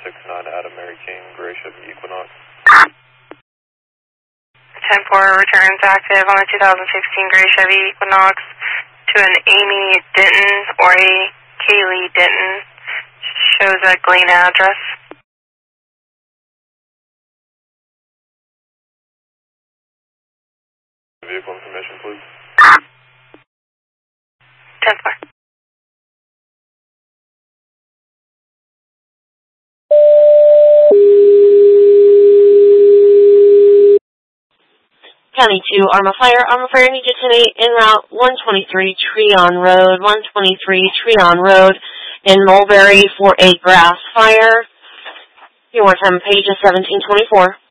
Adam Mary King, Gray Chevy Equinox. 10-4 returns active on the 2016 Gray Chevy Equinox to an Amy Denton or a Kaylee Denton. Shows a Galena address. Vehicle information, please. 10-4. County 2, Arma Fire need you tonight en route 123 Treon Road, 123 Treon Road in Mulberry for a grass fire. Your wartime page is 1724.